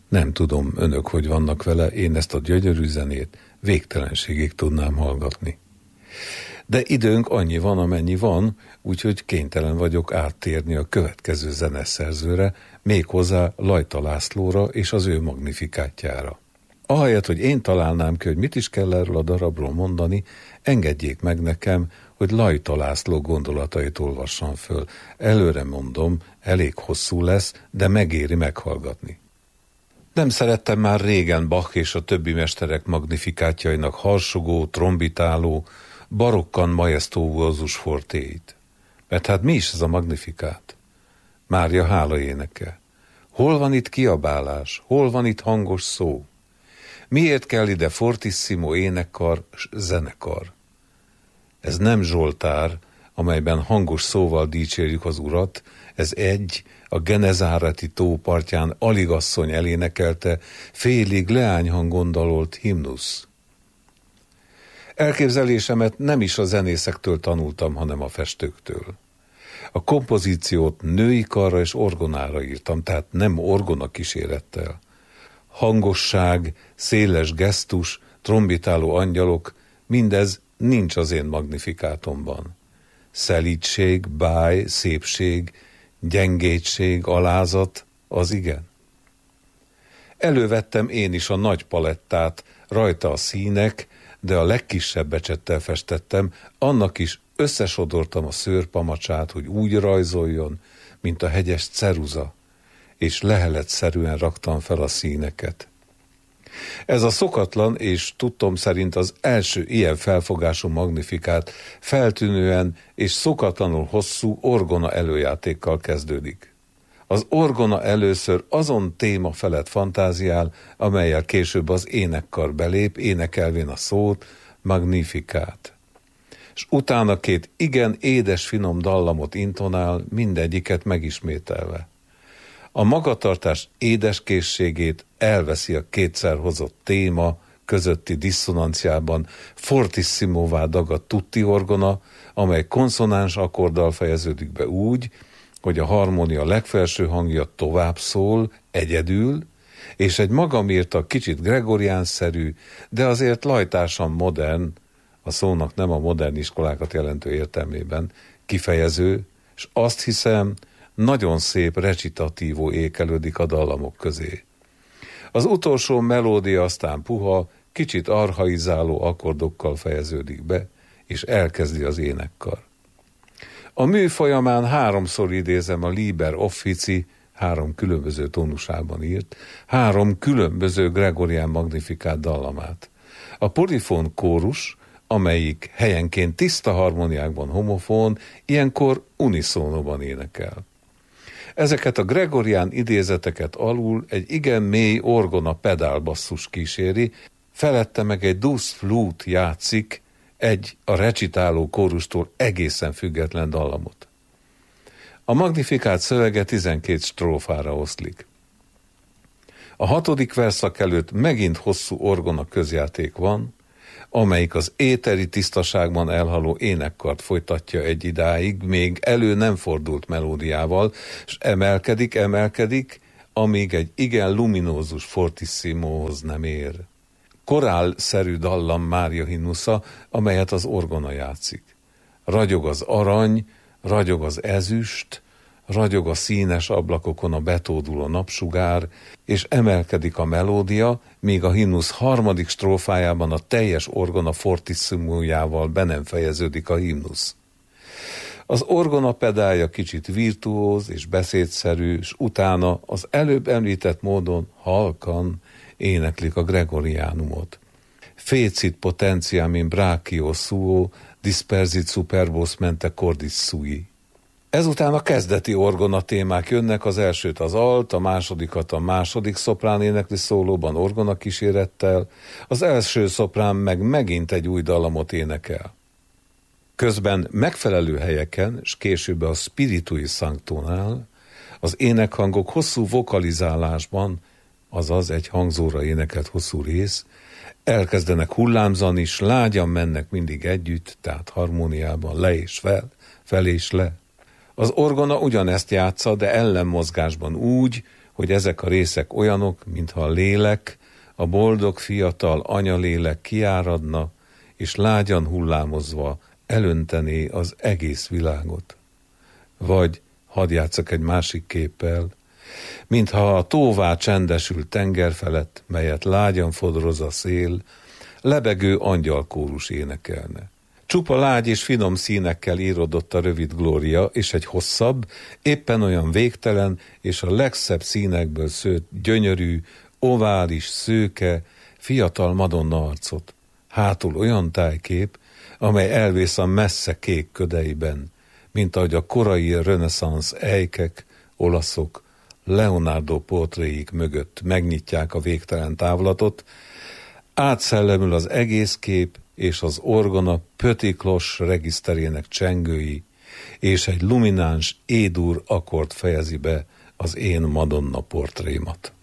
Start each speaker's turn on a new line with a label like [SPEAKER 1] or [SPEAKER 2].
[SPEAKER 1] Nem tudom, önök hogy vannak vele, én ezt a gyönyörű zenét végtelenségig tudnám hallgatni. De időnk annyi van, amennyi van, úgyhogy kénytelen vagyok áttérni a következő zeneszerzőre, méghozzá Lajta Lászlóra és az ő magnifikátjára. Ahelyett, hogy én találnám ki, hogy mit is kell erről a darabról mondani, engedjék meg nekem, hogy Lajta László gondolatait olvassam föl. Előre mondom, elég hosszú lesz, de megéri meghallgatni. Nem szerettem már régen Bach és a többi mesterek magnifikátjainak harsogó, trombitáló, barokkan majesztóvózus fortéit. Mert hát mi is ez a magnifikát? Mária hála éneke. Hol van itt kiabálás? Hol van itt hangos szó? Miért kell ide fortissimo énekkar, zenekar? Ez nem zsoltár, amelyben hangos szóval dicsérjük az Urat, ez a Genezáreti tó partján aligasszony elénekelte, félig leányhangon dalolt himnusz. Elképzelésemet nem is a zenészektől tanultam, hanem a festőktől. A kompozíciót női karra és orgonára írtam, tehát nem orgona kísérettel. Hangosság, széles gesztus, trombitáló angyalok, mindez nincs az én magnifikátomban. Szelídség, báj, szépség, gyengétség, alázat, az igen. Elővettem én is a nagy palettát, rajta a színek, de a legkisebb becsettel festettem, annak is összesodortam a szőrpamacsát, hogy úgy rajzoljon, mint a hegyes ceruza, és leheletszerűen raktam fel a színeket. Ez a szokatlan és tudtom szerint az első ilyen felfogású magnifikát feltűnően és szokatlanul hosszú orgona előjátékkal kezdődik. Az orgona először azon téma felett fantáziál, amellyel később az énekkar belép, énekelvén a szót, magnifikát. És utána két igen édes finom dallamot intonál, mindegyiket megismételve. A magatartás édeskészségét elveszi a kétszer hozott téma közötti disszonanciában fortissimóvá dagadt tutti orgona, amely konszonáns akkorddal fejeződik be úgy, hogy a harmónia legfelső hangja tovább szól, egyedül, és egy magamírta kicsit gregoriánszerű, de azért lajtásan modern, a szónak nem a modern iskolákat jelentő értelmében, kifejező, és azt hiszem, nagyon szép recitatívó ékelődik a dallamok közé. Az utolsó melódia aztán puha, kicsit archaizáló akkordokkal fejeződik be, és elkezdi az énekkar. A mű folyamán 3-szor idézem a Liber Offici, 3 különböző tónusában írt, 3 különböző Gregorián magnifikát dallamát. A polifón kórus, amelyik helyenként tiszta harmóniákban homofón, ilyenkor uniszónóban énekel. Ezeket a Gregorián idézeteket alul egy igen mély orgona pedálbasszus kíséri, felette meg egy dus flute játszik, a recitáló kórustól egészen független dallamot. A magnifikát szövege 12 strófára oszlik. A 6. verszak előtt megint hosszú orgona közjáték van, amelyik az éteri tisztaságban elhaló énekkart folytatja egy idáig, még elő nem fordult melódiával, és emelkedik, amíg egy igen luminózus fortissimóhoz nem ér. Korálszerű dallam Mária himnusza, amelyet az orgona játszik. Ragyog az arany, ragyog az ezüst, ragyog a színes ablakokon a betóduló napsugár, és emelkedik a melódia, míg a himnusz 3. strófájában a teljes orgona fortissimójával be nem fejeződik a himnusz. Az orgona pedálja kicsit virtuóz és beszédszerű, és utána az előbb említett módon halkan éneklik a gregoriánumot. Fécit potentiam in brachio suo, dispersit superbos mente cordis sui. Ezután a kezdeti orgona témák jönnek, az elsőt az alt, a másodikat a második szoprán énekli szólóban orgona kísérettel, az első szoprán meg megint egy új dallamot énekel. Közben megfelelő helyeken, és később a Spirituis Sanctónál az énekhangok hosszú vokalizálásban, azaz egy hangzóra énekelt hosszú rész, elkezdenek hullámzani, s lágyan mennek mindig együtt, tehát harmóniában le és fel és le. Az orgona ugyanezt játsza, de ellenmozgásban úgy, hogy ezek a részek olyanok, mintha a lélek, a boldog fiatal anyalélek kiáradna, és lágyan hullámozva elöntené az egész világot. Vagy, hadd játsszak egy másik képpel, mintha a tóvá csendesült tenger felett, melyet lágyan fodroz a szél, lebegő angyalkórus énekelne. Csupa lágy és finom színekkel írodott a rövid glória, és egy hosszabb, éppen olyan végtelen és a legszebb színekből szőtt gyönyörű, ovális, szőke, fiatal Madonna arcot. Hátul olyan tájkép, amely elvész a messze kék ködeiben, mint ahogy a korai reneszánsz ejkek, olaszok, Leonardo portréik mögött megnyitják a végtelen távlatot, átszellemül az egész kép, és az orgona Petit Cloche regiszterének csengői, és egy lumináns E-dur akkord fejezi be az én Madonna portrémat.